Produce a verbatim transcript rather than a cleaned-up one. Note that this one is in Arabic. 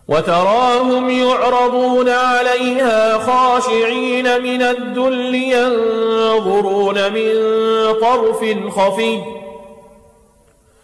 وتراهم يعرضون عليها خاشعين من الذل ينظرون من طرف خفي